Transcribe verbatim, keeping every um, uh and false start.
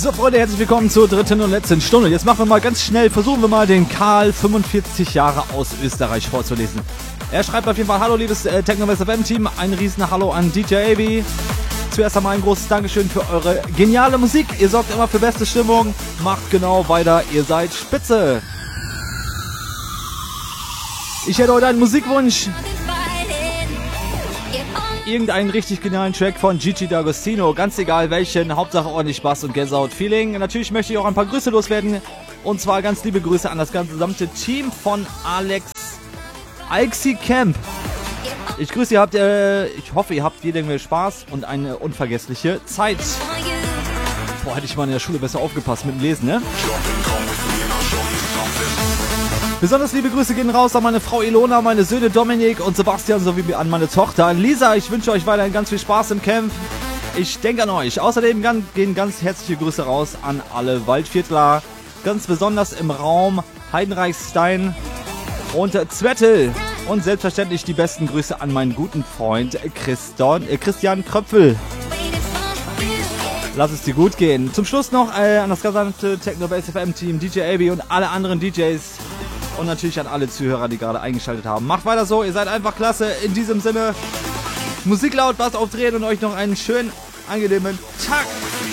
So Freunde, herzlich willkommen zur dritten und letzten Stunde. Jetzt machen wir mal ganz schnell, versuchen wir mal den Karl, fünfundvierzig Jahre aus Österreich vorzulesen. Er schreibt auf jeden Fall: Hallo liebes äh, Techno-West F M Team, ein riesen Hallo an D J A B. Zuerst einmal ein großes Dankeschön für eure geniale Musik. Ihr sorgt immer für beste Stimmung. Macht genau weiter, ihr seid spitze. Ich hätte heute einen Musikwunsch. Irgendeinen richtig genialen Track von Gigi D'Agostino. Ganz egal welchen, Hauptsache ordentlich Spaß und Gänsehaut-Feeling. Natürlich möchte ich auch ein paar Grüße loswerden. Und zwar ganz liebe Grüße an das gesamte Team von Alex Alexi Camp. Ich grüße ihr, habt, äh, ich hoffe, ihr habt jede Menge Spaß und eine unvergessliche Zeit. Boah, hätte ich mal in der Schule besser aufgepasst mit dem Lesen, ne? Besonders liebe Grüße gehen raus an meine Frau Ilona, meine Söhne Dominik und Sebastian sowie an meine Tochter Lisa. Ich wünsche euch weiterhin ganz viel Spaß im Camp. Ich denke an euch. Außerdem gehen ganz herzliche Grüße raus an alle Waldviertler. Ganz besonders im Raum Heidenreichstein und Zwettel. Und selbstverständlich die besten Grüße an meinen guten Freund Christon, äh Christian Kröpfel. Lass es dir gut gehen. Zum Schluss noch äh, an das gesamte Techno-Base F M Team, D J A B und alle anderen D Js. Und natürlich an alle Zuhörer, die gerade eingeschaltet haben. Macht weiter so, ihr seid einfach klasse. In diesem Sinne, Musik laut, Bass aufdrehen und euch noch einen schönen, angenehmen Tag.